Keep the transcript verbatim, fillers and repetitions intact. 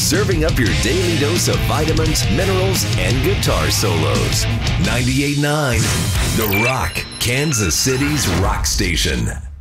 serving up your daily dose of vitamins, minerals, and guitar solos. ninety-eight point nine The Rock, Kansas City's rock station.